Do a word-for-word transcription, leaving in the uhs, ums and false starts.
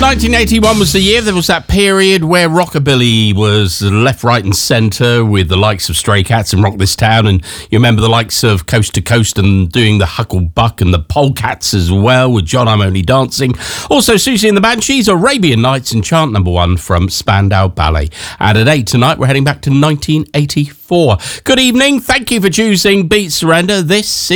nineteen eighty-one was the year. There was that period where rockabilly was left, right and centre with the likes of Stray Cats and Rock This Town, and you remember the likes of Coast to Coast and doing the Hucklebuck and the Polecats as well with John I'm Only Dancing. Also Susie and the Banshees, Arabian Nights and chant number one from Spandau Ballet. And at eight tonight we're heading back to nineteen eighty-four. Good evening, thank you for choosing Beat Surrender. This